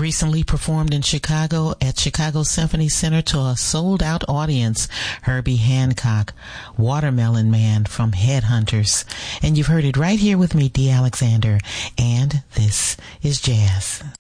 recently performed in Chicago at Chicago Symphony Center to a sold-out audience. Herbie Hancock, Watermelon Man from Headhunters. And you've heard it right here with me, Dee Alexander. And this is Jazz.